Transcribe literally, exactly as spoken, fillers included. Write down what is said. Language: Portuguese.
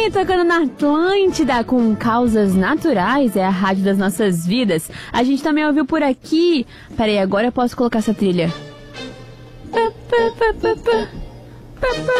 Ai, tocando na Atlântida com Causas Naturais, é a rádio das nossas vidas. A gente também ouviu por aqui. Peraí, agora eu posso colocar essa trilha.